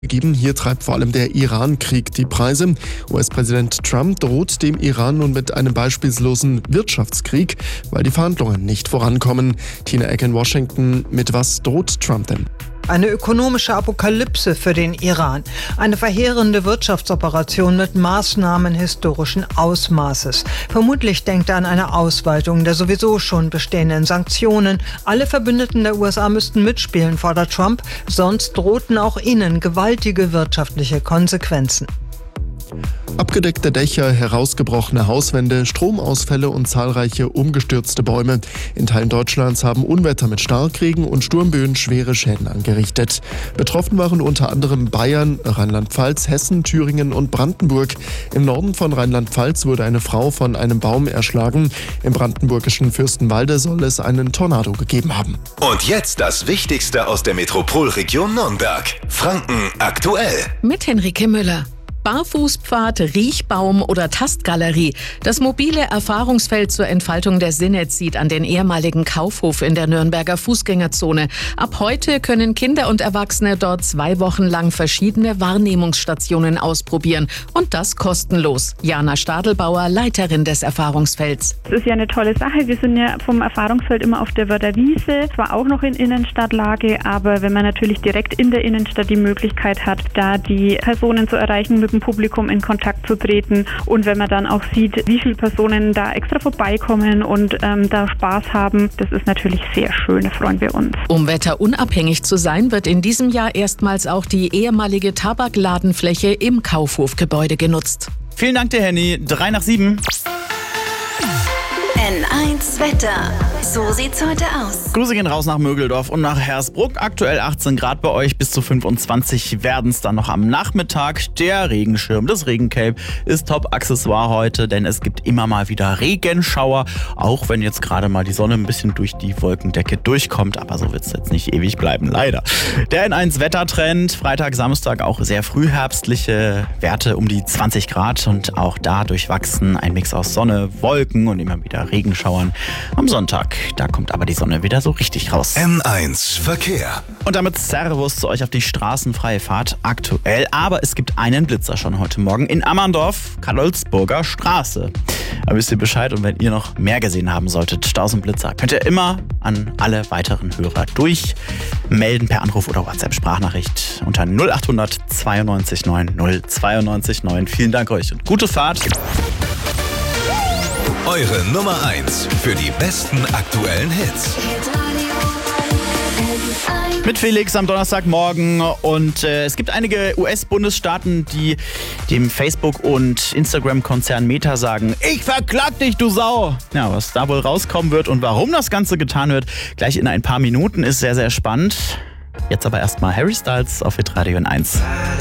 gegeben. Hier treibt vor allem der Iran-Krieg die Preise. US-Präsident Trump droht dem Iran nun mit einem beispiellosen Wirtschaftskrieg, weil die Verhandlungen nicht vorankommen. Tina Eck in Washington, mit was droht Trump denn? Eine ökonomische Apokalypse für den Iran. Eine verheerende Wirtschaftsoperation mit Maßnahmen historischen Ausmaßes. Vermutlich denkt er an eine Ausweitung der sowieso schon bestehenden Sanktionen. Alle Verbündeten der USA müssten mitspielen, fordert Trump. Sonst drohten auch ihnen gewaltige wirtschaftliche Konsequenzen. Abgedeckte Dächer, herausgebrochene Hauswände, Stromausfälle und zahlreiche umgestürzte Bäume. In Teilen Deutschlands haben Unwetter mit Starkregen und Sturmböen schwere Schäden angerichtet. Betroffen waren unter anderem Bayern, Rheinland-Pfalz, Hessen, Thüringen und Brandenburg. Im Norden von Rheinland-Pfalz wurde eine Frau von einem Baum erschlagen. Im brandenburgischen Fürstenwalde soll es einen Tornado gegeben haben. Und jetzt das Wichtigste aus der Metropolregion Nürnberg. Franken aktuell. Mit Henrike Müller. Barfußpfad, Riechbaum oder Tastgalerie. Das mobile Erfahrungsfeld zur Entfaltung der Sinne zieht an den ehemaligen Kaufhof in der Nürnberger Fußgängerzone. Ab heute können Kinder und Erwachsene dort 2 Wochen lang verschiedene Wahrnehmungsstationen ausprobieren. Und das kostenlos. Jana Stadelbauer, Leiterin des Erfahrungsfelds. Das ist ja eine tolle Sache. Wir sind ja vom Erfahrungsfeld immer auf der Wörder Wiese, zwar auch noch in Innenstadtlage, aber wenn man natürlich direkt in der Innenstadt die Möglichkeit hat, da die Personen zu erreichen, mit dem Publikum in Kontakt zu treten, und wenn man dann auch sieht, wie viele Personen da extra vorbeikommen und da Spaß haben, das ist natürlich sehr schön, da freuen wir uns. Um wetterunabhängig zu sein, wird in diesem Jahr erstmals auch die ehemalige Tabakladenfläche im Kaufhofgebäude genutzt. Vielen Dank dir, Henny. 6:03. N1 Wetter. So sieht's heute aus. Grüße gehen raus nach Mögeldorf und nach Hersbruck. Aktuell 18 Grad bei euch, bis zu 25 werden es dann noch am Nachmittag. Der Regenschirm, das Regencape ist Top-Accessoire heute, denn es gibt immer mal wieder Regenschauer, auch wenn jetzt gerade mal die Sonne ein bisschen durch die Wolkendecke durchkommt, aber so wird es jetzt nicht ewig bleiben, leider. Der N1 Wettertrend, Freitag, Samstag auch sehr frühherbstliche Werte um die 20 Grad und auch da durchwachsen ein Mix aus Sonne, Wolken und immer wieder Regenschauern. Am Sonntag, da kommt aber die Sonne wieder so richtig raus. N1 Verkehr. Und damit Servus zu euch auf die straßenfreie Fahrt aktuell. Aber es gibt einen Blitzer schon heute Morgen in Ammerndorf, Karlsburger Straße. Da wisst ihr Bescheid, und wenn ihr noch mehr gesehen haben solltet, Staus und Blitzer, könnt ihr immer an alle weiteren Hörer durchmelden per Anruf oder WhatsApp-Sprachnachricht unter 0800 92 9 092 9. Vielen Dank euch und gute Fahrt. Eure Nummer 1 für die besten aktuellen Hits. Mit Felix am Donnerstagmorgen, und es gibt einige US-Bundesstaaten, die dem Facebook- und Instagram-Konzern Meta sagen: Ich verklag dich, du Sau! Ja, was da wohl rauskommen wird und warum das Ganze getan wird, gleich in ein paar Minuten, ist sehr, sehr spannend. Jetzt aber erstmal Harry Styles auf Hitradio N1.